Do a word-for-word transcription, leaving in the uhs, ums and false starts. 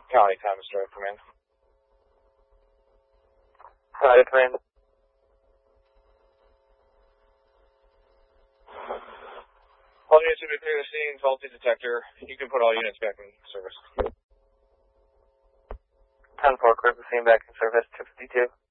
County Time to start command. County command. All units have been clear the scene, faulty detector. You can put all units back in service. ten four, clear the scene back in service, two fifty-two.